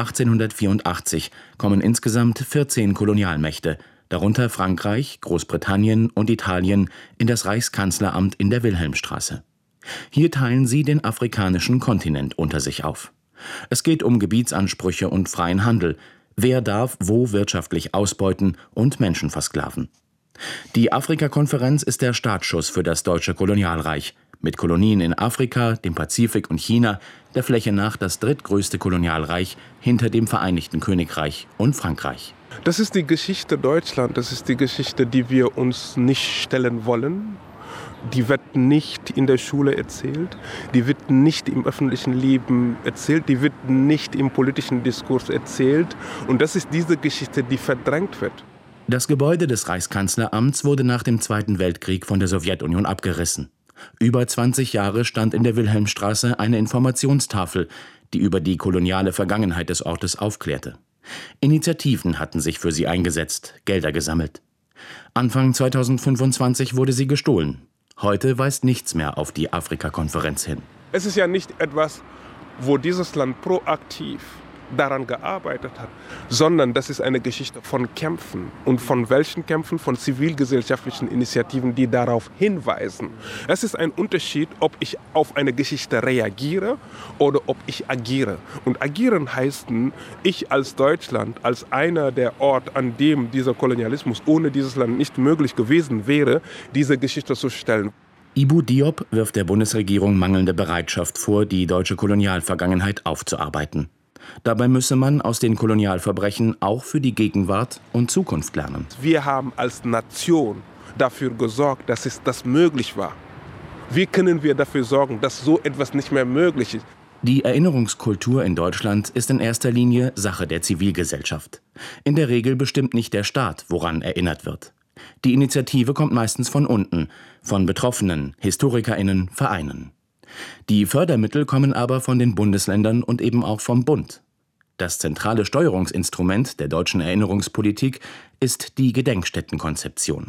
S24: 1884 kommen insgesamt 14 Kolonialmächte, darunter Frankreich, Großbritannien und Italien, in das Reichskanzleramt in der Wilhelmstraße. Hier teilen sie den afrikanischen Kontinent unter sich auf. Es geht um Gebietsansprüche und freien Handel. Wer darf wo wirtschaftlich ausbeuten und Menschen versklaven? Die Afrika-Konferenz ist der Startschuss für das deutsche Kolonialreich. Mit Kolonien in Afrika, dem Pazifik und China, der Fläche nach das drittgrößte Kolonialreich hinter dem Vereinigten Königreich und Frankreich.
S6: Das ist die Geschichte Deutschlands. Das ist die Geschichte, die wir uns nicht stellen wollen. Die wird nicht in der Schule erzählt, die wird nicht im öffentlichen Leben erzählt, die wird nicht im politischen Diskurs erzählt. Und das ist diese Geschichte, die verdrängt wird.
S24: Das Gebäude des Reichskanzleramts wurde nach dem Zweiten Weltkrieg von der Sowjetunion abgerissen. Über 20 Jahre stand in der Wilhelmstraße eine Informationstafel, die über die koloniale Vergangenheit des Ortes aufklärte. Initiativen hatten sich für sie eingesetzt, Gelder gesammelt. Anfang 2025 wurde sie gestohlen. Heute weist nichts mehr auf die Afrika-Konferenz hin.
S6: Es ist ja nicht etwas, wo dieses Land proaktiv daran gearbeitet hat, sondern das ist eine Geschichte von Kämpfen. Und von welchen Kämpfen? Von zivilgesellschaftlichen Initiativen, die darauf hinweisen. Es ist ein Unterschied, ob ich auf eine Geschichte reagiere oder ob ich agiere. Und agieren heißt, ich als Deutschland, als einer der Orte, an dem dieser Kolonialismus ohne dieses Land nicht möglich gewesen wäre, diese Geschichte zu stellen.
S24: Ibu Diop wirft der Bundesregierung mangelnde Bereitschaft vor, die deutsche Kolonialvergangenheit aufzuarbeiten. Dabei müsse man aus den Kolonialverbrechen auch für die Gegenwart und Zukunft lernen.
S6: Wir haben als Nation dafür gesorgt, dass das möglich war. Wie können wir dafür sorgen, dass so etwas nicht mehr möglich ist?
S24: Die Erinnerungskultur in Deutschland ist in erster Linie Sache der Zivilgesellschaft. In der Regel bestimmt nicht der Staat, woran erinnert wird. Die Initiative kommt meistens von unten, von Betroffenen, HistorikerInnen, Vereinen. Die Fördermittel kommen aber von den Bundesländern und eben auch vom Bund. Das zentrale Steuerungsinstrument der deutschen Erinnerungspolitik ist die Gedenkstättenkonzeption.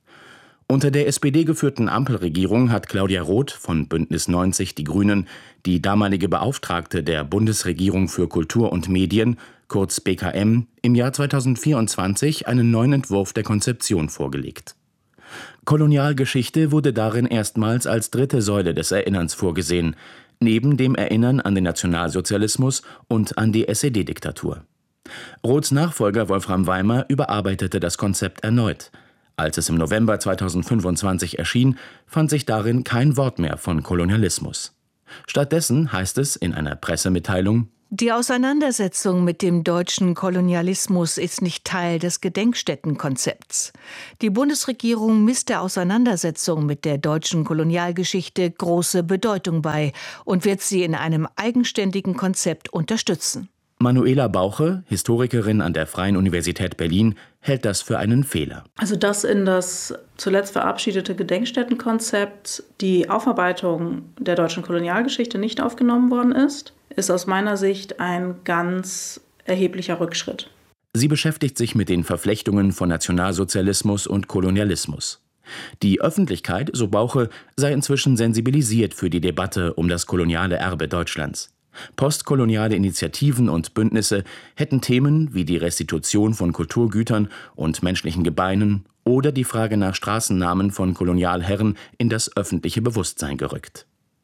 S24: Unter der SPD-geführten Ampelregierung hat Claudia Roth von Bündnis 90 Die Grünen die damalige Beauftragte der Bundesregierung für Kultur und Medien, kurz BKM, im Jahr 2024 einen neuen Entwurf der Konzeption vorgelegt. Kolonialgeschichte wurde darin erstmals als dritte Säule des Erinnerns vorgesehen, neben dem Erinnern an den Nationalsozialismus und an die SED-Diktatur. Roths Nachfolger Wolfram Weimer überarbeitete das Konzept erneut. Als es im November 2025 erschien, fand sich darin kein Wort mehr von Kolonialismus. Stattdessen heißt es in einer Pressemitteilung:
S5: Die Auseinandersetzung mit dem deutschen Kolonialismus ist nicht Teil des Gedenkstättenkonzepts. Die Bundesregierung misst der Auseinandersetzung mit der deutschen Kolonialgeschichte große Bedeutung bei und wird sie in einem eigenständigen Konzept unterstützen.
S24: Manuela Bauche, Historikerin an der Freien Universität Berlin, hält das für einen Fehler.
S8: Also dass in das zuletzt verabschiedete Gedenkstättenkonzept die Aufarbeitung der deutschen Kolonialgeschichte nicht aufgenommen worden ist aus meiner Sicht ein ganz erheblicher Rückschritt.
S24: Sie beschäftigt sich mit den Verflechtungen von Nationalsozialismus und Kolonialismus. Die Öffentlichkeit, so Bauche, sei inzwischen sensibilisiert für die Debatte um das koloniale Erbe Deutschlands. Postkoloniale Initiativen und Bündnisse hätten Themen wie die Restitution von Kulturgütern und menschlichen Gebeinen oder die Frage nach Straßennamen von Kolonialherren in das öffentliche Bewusstsein gerückt.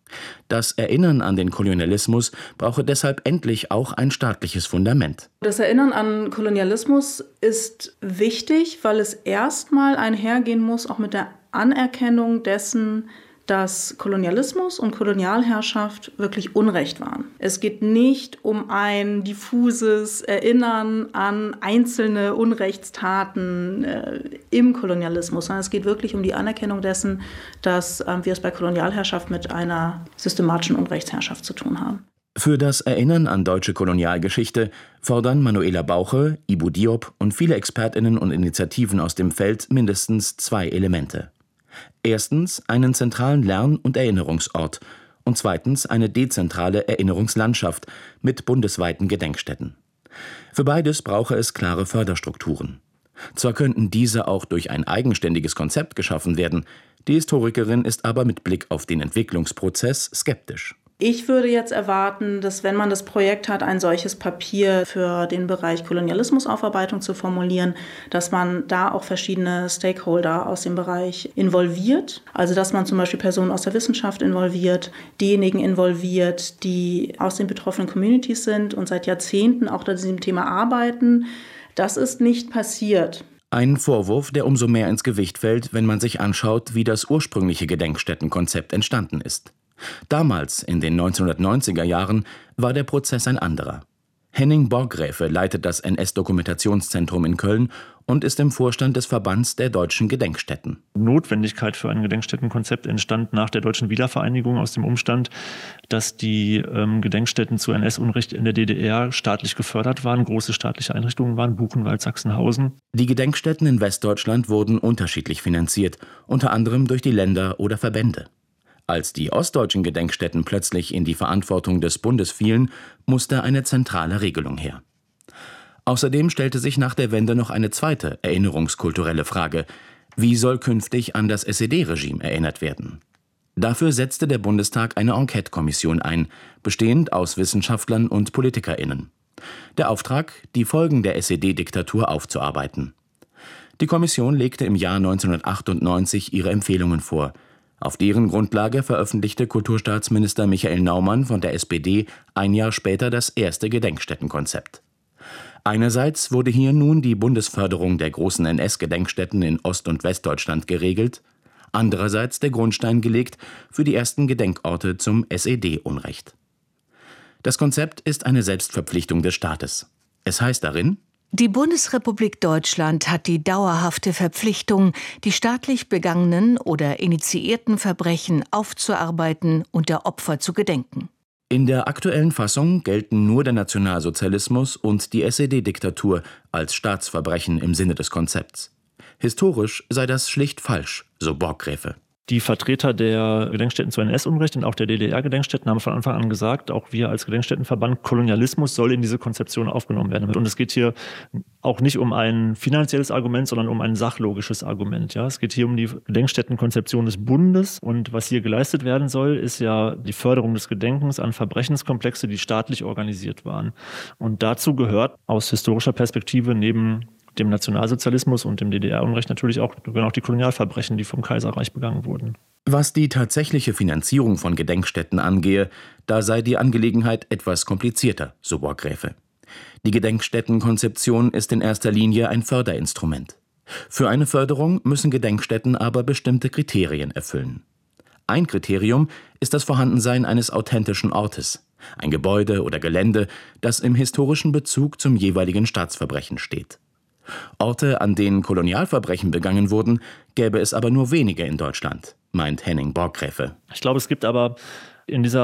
S24: Das Erinnern an den Kolonialismus brauche deshalb endlich auch ein staatliches Fundament.
S8: Das Erinnern an Kolonialismus ist wichtig, weil es erstmal einhergehen muss, auch mit der Anerkennung dessen, dass Kolonialismus und Kolonialherrschaft wirklich Unrecht waren. Es geht nicht um ein diffuses Erinnern an einzelne Unrechtstaten im Kolonialismus, sondern es geht wirklich um die Anerkennung dessen, dass wir es bei Kolonialherrschaft mit einer systematischen Unrechtsherrschaft zu tun haben.
S24: Für das Erinnern an deutsche Kolonialgeschichte fordern Manuela Bauche, Ibu Diop und viele ExpertInnen und Initiativen aus dem Feld mindestens 2 Elemente. Erstens einen zentralen Lern- und Erinnerungsort und zweitens eine dezentrale Erinnerungslandschaft mit bundesweiten Gedenkstätten. Für beides brauche es klare Förderstrukturen. Zwar könnten diese auch durch ein eigenständiges Konzept geschaffen werden, die Historikerin ist aber mit Blick auf den Entwicklungsprozess skeptisch.
S8: Ich würde jetzt erwarten, dass wenn man das Projekt hat, ein solches Papier für den Bereich Kolonialismusaufarbeitung zu formulieren, dass man da auch verschiedene Stakeholder aus dem Bereich involviert. Also dass man zum Beispiel Personen aus der Wissenschaft involviert, diejenigen involviert, die aus den betroffenen Communities sind und seit Jahrzehnten auch an diesem Thema arbeiten. Das ist nicht passiert.
S24: Ein Vorwurf, der umso mehr ins Gewicht fällt, wenn man sich anschaut, wie das ursprüngliche Gedenkstättenkonzept entstanden ist. Damals, in den 1990er Jahren, war der Prozess ein anderer. Henning Borggräfe leitet das NS-Dokumentationszentrum in Köln und ist im Vorstand des Verbands der deutschen Gedenkstätten.
S9: Notwendigkeit für ein Gedenkstättenkonzept entstand nach der deutschen Wiedervereinigung aus dem Umstand, dass die Gedenkstätten zu NS-Unrecht in der DDR staatlich gefördert waren, große staatliche Einrichtungen waren, Buchenwald, Sachsenhausen.
S24: Die Gedenkstätten in Westdeutschland wurden unterschiedlich finanziert, unter anderem durch die Länder oder Verbände. Als die ostdeutschen Gedenkstätten plötzlich in die Verantwortung des Bundes fielen, musste eine zentrale Regelung her. Außerdem stellte sich nach der Wende noch eine zweite erinnerungskulturelle Frage: Wie soll künftig an das SED-Regime erinnert werden? Dafür setzte der Bundestag eine Enquete-Kommission ein, bestehend aus Wissenschaftlern und PolitikerInnen. Der Auftrag, die Folgen der SED-Diktatur aufzuarbeiten. Die Kommission legte im Jahr 1998 ihre Empfehlungen vor. Auf deren Grundlage veröffentlichte Kulturstaatsminister Michael Naumann von der SPD ein Jahr später das erste Gedenkstättenkonzept. Einerseits wurde hier nun die Bundesförderung der großen NS-Gedenkstätten in Ost- und Westdeutschland geregelt, andererseits der Grundstein gelegt für die ersten Gedenkorte zum SED-Unrecht. Das Konzept ist eine Selbstverpflichtung des Staates. Es heißt darin:
S5: Die Bundesrepublik Deutschland hat die dauerhafte Verpflichtung, die staatlich begangenen oder initiierten Verbrechen aufzuarbeiten und der Opfer zu gedenken.
S24: In der aktuellen Fassung gelten nur der Nationalsozialismus und die SED-Diktatur als Staatsverbrechen im Sinne des Konzepts. Historisch sei das schlicht falsch, so Borggräfe.
S9: Die Vertreter der Gedenkstätten zu NS-Unrecht und auch der DDR-Gedenkstätten haben von Anfang an gesagt, auch wir als Gedenkstättenverband, Kolonialismus soll in diese Konzeption aufgenommen werden. Und es geht hier auch nicht um ein finanzielles Argument, sondern um ein sachlogisches Argument. Ja, es geht hier um die Gedenkstättenkonzeption des Bundes. Und was hier geleistet werden soll, ist ja die Förderung des Gedenkens an Verbrechenskomplexe, die staatlich organisiert waren. Und dazu gehört aus historischer Perspektive neben dem Nationalsozialismus und dem DDR-Unrecht natürlich auch die Kolonialverbrechen, die vom Kaiserreich begangen wurden.
S24: Was die tatsächliche Finanzierung von Gedenkstätten angehe, da sei die Angelegenheit etwas komplizierter, so Borggräfe. Die Gedenkstättenkonzeption ist in erster Linie ein Förderinstrument. Für eine Förderung müssen Gedenkstätten aber bestimmte Kriterien erfüllen. Ein Kriterium ist das Vorhandensein eines authentischen Ortes, ein Gebäude oder Gelände, das im historischen Bezug zum jeweiligen Staatsverbrechen steht. Orte, an denen Kolonialverbrechen begangen wurden, gäbe es aber nur wenige in Deutschland, meint Henning Borggräfe.
S9: Ich glaube, es gibt aber in dieser